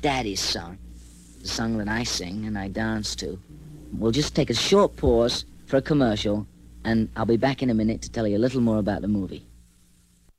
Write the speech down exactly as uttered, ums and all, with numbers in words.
Daddy's song. The song that I sing and I dance to. We'll just take a short pause for a commercial, and I'll be back in a minute to tell you a little more about the movie.